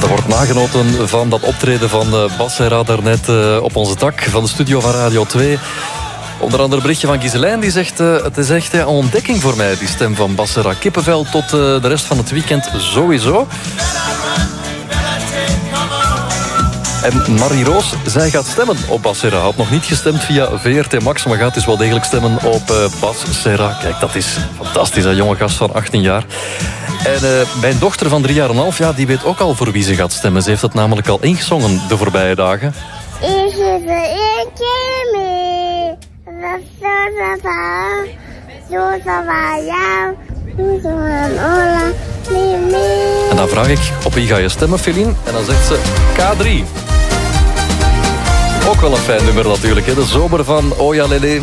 Er wordt nagenoten van dat optreden van Bas Serra daarnet op onze dak van de studio van Radio 2. Onder andere een berichtje van Giselijn die zegt... het is echt een ontdekking voor mij, die stem van Bas Serra. Kippenvel tot de rest van het weekend sowieso. En Marie-Roos, zij gaat stemmen op Bas Serra. Had nog niet gestemd via VRT Max, maar gaat dus wel degelijk stemmen op Bas Serra. Kijk, dat is fantastisch, een jonge gast van 18 jaar. En mijn dochter van 3 jaar en een half, ja, die weet ook al voor wie ze gaat stemmen. Ze heeft het namelijk al ingezongen de voorbije dagen. Ik geef een keer mee. Zo van jou. Zo van Ola. En dan vraag ik, op wie ga je stemmen, Feline? En dan zegt ze K3. Ook wel een fijn nummer natuurlijk, hè? De zomer van Oja Lele.